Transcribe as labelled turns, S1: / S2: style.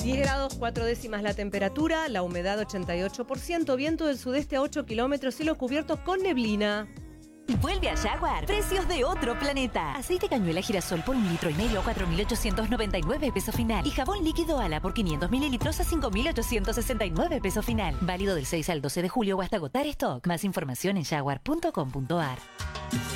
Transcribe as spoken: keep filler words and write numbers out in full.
S1: diez grados, cuatro décimas la temperatura, la humedad ochenta y ocho por ciento, viento del sudeste a ocho kilómetros, cielo cubierto con neblina.
S2: Vuelve a Jaguar. Precios de otro planeta. Aceite cañuela girasol por un litro y medio a cuatro mil ochocientos noventa y nueve pesos final. Y jabón líquido Ala por quinientos mililitros a cinco mil ochocientos sesenta y nueve pesos final. Válido del seis al doce de julio o hasta agotar stock. Más información en jaguar punto com punto ar.